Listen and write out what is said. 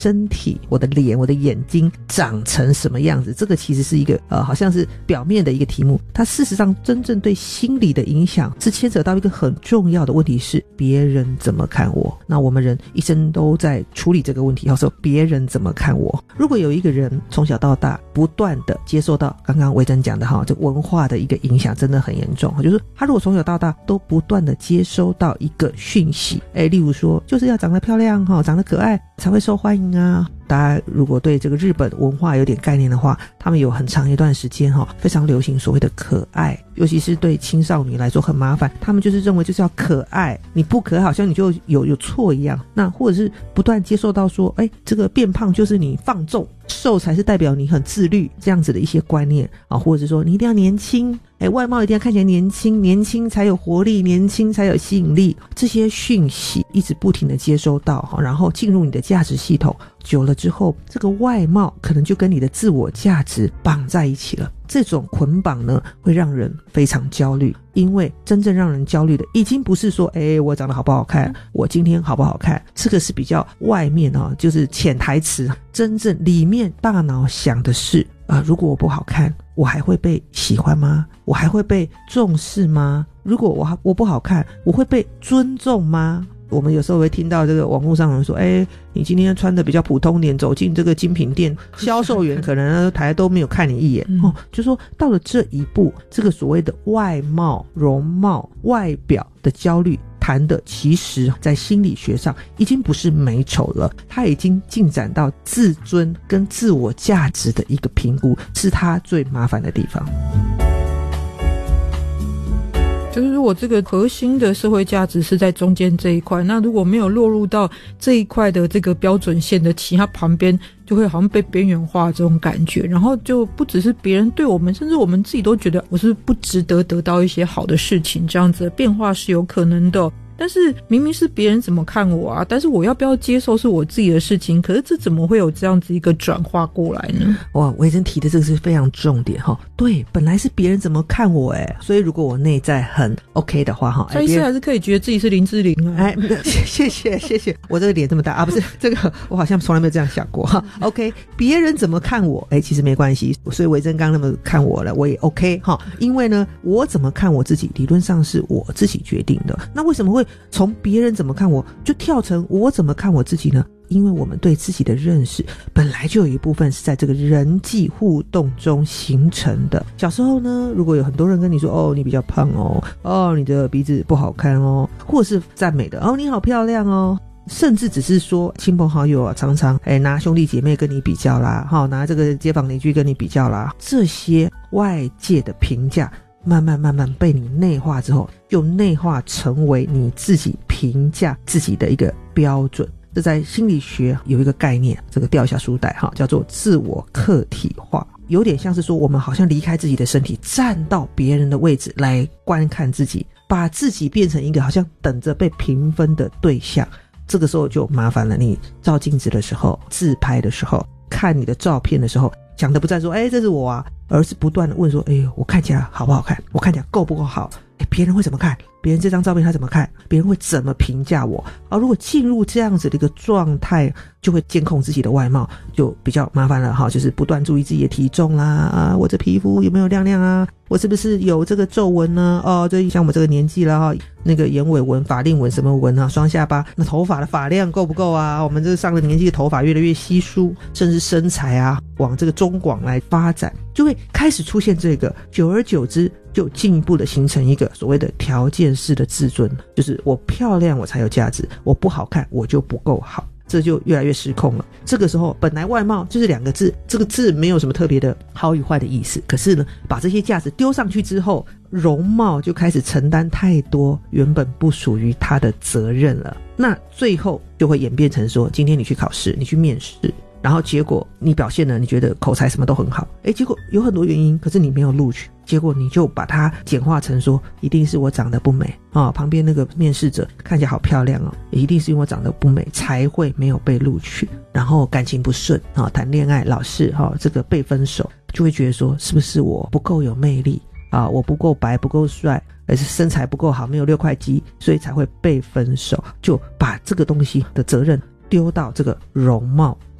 身体、我的脸、我的眼睛长成什么样子，这个其实是一个好像是表面的一个题目，它事实上真正对心理的影响是牵扯到一个很重要的问题，是别人怎么看我。那我们人一生都在处理这个问题，要说别人怎么看我。如果有一个人从小到大不断的接受到刚刚维珍讲的这文化的一个影响真的很严重，就是他如果从小到大都不断的接收到一个讯息，例如说就是要长得漂亮长得可爱才会受欢迎啊。大家如果对这个日本文化有点概念的话，他们有很长一段时间非常流行所谓的可爱，尤其是对青少女来说很麻烦，他们就是认为就是要可爱，你不可爱好像你就有错一样。那或者是不断接受到说这个变胖就是你放纵，瘦才是代表你很自律，这样子的一些观念或者是说你一定要年轻，外貌一定要看起来年轻，年轻才有活力，年轻才有吸引力，这些讯息一直不停的接收到，然后进入你的价值系统，久了之后这个外貌可能就跟你的自我价值绑在一起了。这种捆绑呢会让人非常焦虑，因为真正让人焦虑的已经不是说我长得好不好看，我今天好不好看，这个是比较外面就是潜台词，真正里面大脑想的是如果我不好看，我还会被喜欢吗？我还会被重视吗？如果我不好看，我会被尊重吗？我们有时候会听到这个网络上有人说你今天穿的比较普通点，走进这个精品店，销售员可能台都没有看你一眼就说到了这一步，这个所谓的外貌、容貌、外表的焦虑谈的其实在心理学上已经不是美丑了，它已经进展到自尊跟自我价值的一个评估，是它最麻烦的地方。 就是如果这个核心的社会价值是在中间这一块，那如果没有落入到这一块的这个标准线的其他旁边，就会好像被边缘化这种感觉，然后就不只是别人对我们，甚至我们自己都觉得我是不值得得到一些好的事情，这样子的变化是有可能的。但是明明是别人怎么看我啊，但是我要不要接受是我自己的事情，可是这怎么会有这样子一个转化过来呢？ 哇，维珍提的这个是非常重点对，本来是别人怎么看我所以如果我内在很 OK 的话下一次还是可以觉得自己是林志玲谢谢我这个脸这么大不是这个我好像从来没有这样想过OK， 别人怎么看我其实没关系，所以维珍刚那么看我了，我也 OK 因为呢我怎么看我自己理论上是我自己决定的。那为什么会从别人怎么看我就跳成我怎么看我自己呢？因为我们对自己的认识本来就有一部分是在这个人际互动中形成的。小时候呢，如果有很多人跟你说你比较胖你的鼻子不好看或是赞美的你好漂亮甚至只是说亲朋好友常常拿兄弟姐妹跟你比较啦拿这个街坊邻居跟你比较啦，这些外界的评价慢慢被你内化之后，就内化成为你自己评价自己的一个标准。这在心理学有一个概念，这个掉一下书袋叫做自我客体化，有点像是说我们好像离开自己的身体，站到别人的位置来观看自己，把自己变成一个好像等着被评分的对象。这个时候就麻烦了，你照镜子的时候，自拍的时候，看你的照片的时候，讲的不再说这是我啊，而是不断的问说我看起来好不好看，我看起来够不够好，别人会怎么看，别人这张照片他怎么看，别人会怎么评价我如果进入这样子的一个状态，就会监控自己的外貌，就比较麻烦了就是不断注意自己的体重啦我这皮肤有没有亮亮啊，我是不是有这个皱纹呢这像我们这个年纪了那个眼尾纹、法令纹什么纹双下巴，那头发的发量够不够啊，我们这上了年纪的头发越来越稀疏，甚至身材往这个中广来发展，就会开始出现这个，久而久之就进一步的形成一个所谓的条件式的自尊，就是我漂亮我才有价值，我不好看我就不够好，这就越来越失控了。这个时候本来外貌就是2个字，这个字没有什么特别的好与坏的意思，可是呢把这些价值丢上去之后，容貌就开始承担太多原本不属于他的责任了。那最后就会演变成说，今天你去考试，你去面试，然后结果你表现了，你觉得口才什么都很好，结果有很多原因，可是你没有录取，结果你就把它简化成说一定是我长得不美旁边那个面试者看起来好漂亮一定是因为我长得不美才会没有被录取，然后感情不顺谈恋爱老是这个被分手，就会觉得说是不是我不够有魅力我不够白不够帅，而是身材不够好，没有6块肌，所以才会被分手，就把这个东西的责任丢到这个容貌